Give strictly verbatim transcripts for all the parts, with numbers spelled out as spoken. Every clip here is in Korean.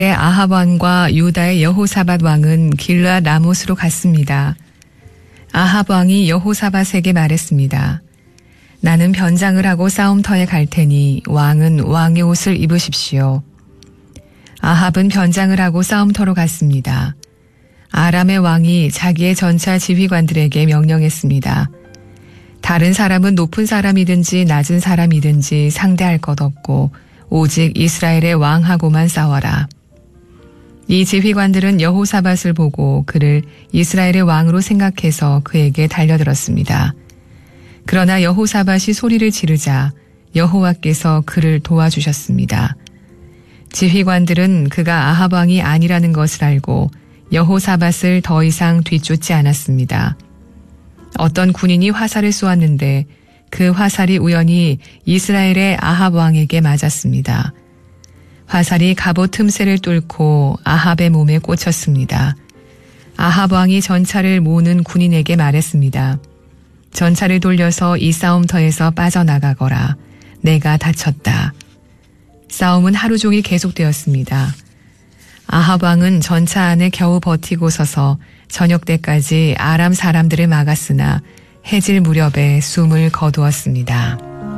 아합 왕과 유다의 여호사밧 왕은 길르앗 라못으로 갔습니다. 아합 왕이 여호사밧에게 말했습니다. 나는 변장을 하고 싸움터에 갈 테니 왕은 왕의 옷을 입으십시오. 아합은 변장을 하고 싸움터로 갔습니다. 아람의 왕이 자기의 전차 지휘관들에게 명령했습니다. 다른 사람은 높은 사람이든지 낮은 사람이든지 상대할 것 없고 오직 이스라엘의 왕하고만 싸워라. 이 지휘관들은 여호사밧을 보고 그를 이스라엘의 왕으로 생각해서 그에게 달려들었습니다. 그러나 여호사밧이 소리를 지르자 여호와께서 그를 도와주셨습니다. 지휘관들은 그가 아합 왕이 아니라는 것을 알고 여호사밧을 더 이상 뒤쫓지 않았습니다. 어떤 군인이 화살을 쏘았는데 그 화살이 우연히 이스라엘의 아합 왕에게 맞았습니다. 화살이 갑옷 틈새를 뚫고 아합의 몸에 꽂혔습니다. 아합 왕이 전차를 모으는 군인에게 말했습니다. 전차를 돌려서 이 싸움터에서 빠져나가거라. 내가 다쳤다. 싸움은 하루 종일 계속되었습니다. 아합 왕은 전차 안에 겨우 버티고 서서 저녁 때까지 아람 사람들을 막았으나 해질 무렵에 숨을 거두었습니다.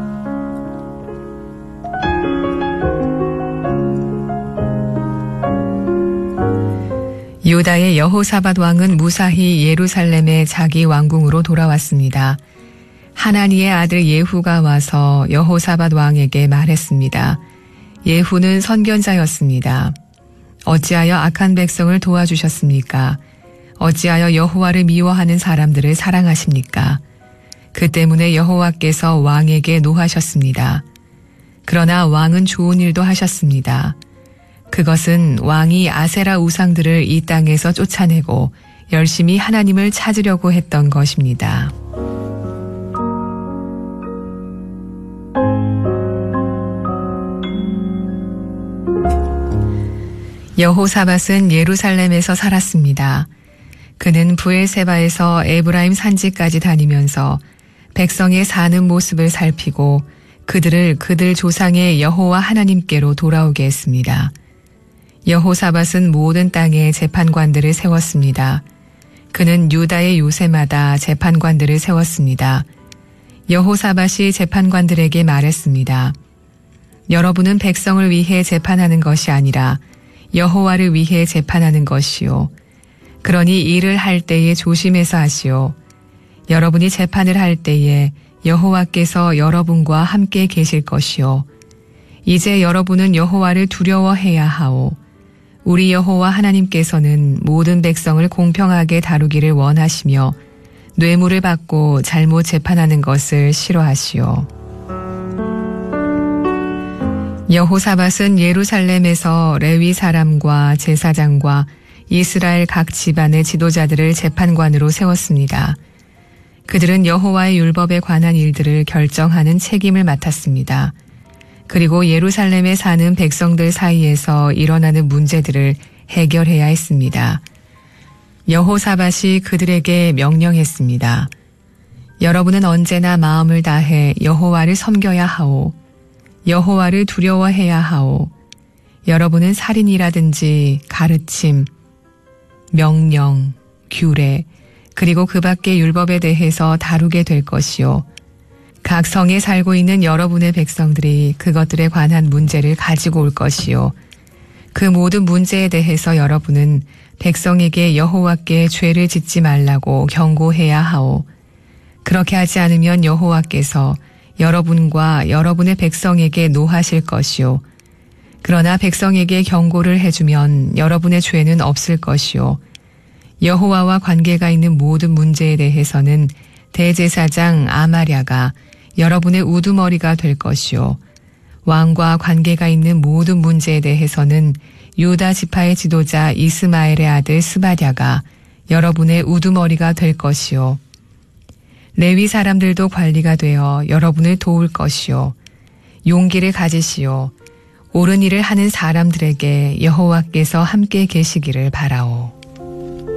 유다의 여호사밧 왕은 무사히 예루살렘의 자기 왕궁으로 돌아왔습니다. 하나니의 아들 예후가 와서 여호사밧 왕에게 말했습니다. 예후는 선견자였습니다. 어찌하여 악한 백성을 도와주셨습니까? 어찌하여 여호와를 미워하는 사람들을 사랑하십니까? 그 때문에 여호와께서 왕에게 노하셨습니다. 그러나 왕은 좋은 일도 하셨습니다. 그것은 왕이 아세라 우상들을 이 땅에서 쫓아내고 열심히 하나님을 찾으려고 했던 것입니다. 여호사밧은 예루살렘에서 살았습니다. 그는 브엘세바에서 에브라임 산지까지 다니면서 백성의 사는 모습을 살피고 그들을 그들 조상의 여호와 하나님께로 돌아오게 했습니다. 여호사밧은 모든 땅에 재판관들을 세웠습니다. 그는 유다의 요새마다 재판관들을 세웠습니다. 여호사밧이 재판관들에게 말했습니다. 여러분은 백성을 위해 재판하는 것이 아니라 여호와를 위해 재판하는 것이요. 그러니 일을 할 때에 조심해서 하시오. 여러분이 재판을 할 때에 여호와께서 여러분과 함께 계실 것이요. 이제 여러분은 여호와를 두려워해야 하오. 우리 여호와 하나님께서는 모든 백성을 공평하게 다루기를 원하시며 뇌물을 받고 잘못 재판하는 것을 싫어하시오. 여호사밧은 예루살렘에서 레위 사람과 제사장과 이스라엘 각 집안의 지도자들을 재판관으로 세웠습니다. 그들은 여호와의 율법에 관한 일들을 결정하는 책임을 맡았습니다. 그리고 예루살렘에 사는 백성들 사이에서 일어나는 문제들을 해결해야 했습니다. 여호사밧이 그들에게 명령했습니다. 여러분은 언제나 마음을 다해 여호와를 섬겨야 하오. 여호와를 두려워해야 하오. 여러분은 살인이라든지 가르침, 명령, 규례, 그리고 그 밖의 율법에 대해서 다루게 될 것이요. 각 성에 살고 있는 여러분의 백성들이 그것들에 관한 문제를 가지고 올 것이요. 그 모든 문제에 대해서 여러분은 백성에게 여호와께 죄를 짓지 말라고 경고해야 하오. 그렇게 하지 않으면 여호와께서 여러분과 여러분의 백성에게 노하실 것이요. 그러나 백성에게 경고를 해주면 여러분의 죄는 없을 것이요. 여호와와 관계가 있는 모든 문제에 대해서는 대제사장 아마랴가 여러분의 우두머리가 될 것이요. 왕과 관계가 있는 모든 문제에 대해서는 유다 지파의 지도자 이스마엘의 아들 스바랴가 여러분의 우두머리가 될 것이요. 레위 사람들도 관리가 되어 여러분을 도울 것이요. 용기를 가지시오. 옳은 일을 하는 사람들에게 여호와께서 함께 계시기를 바라오.